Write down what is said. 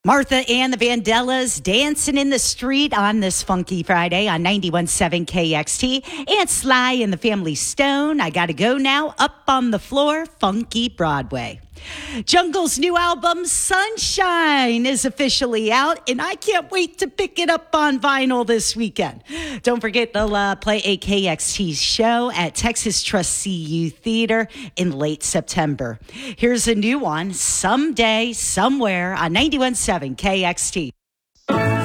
Martha and the Vandellas dancing in the street on this funky Friday on 91.7 KXT. And Sly and the Family Stone, I Gotta Go Now, up on the floor, funky Broadway. Jungle's new album, Sunshine, is officially out, and I can't wait to pick it up on vinyl this weekend. Don't forget they'll play a KXT show at Texas Trust CU Theater in late September. Here's a new one, Someday, Somewhere on 91.7 KXT.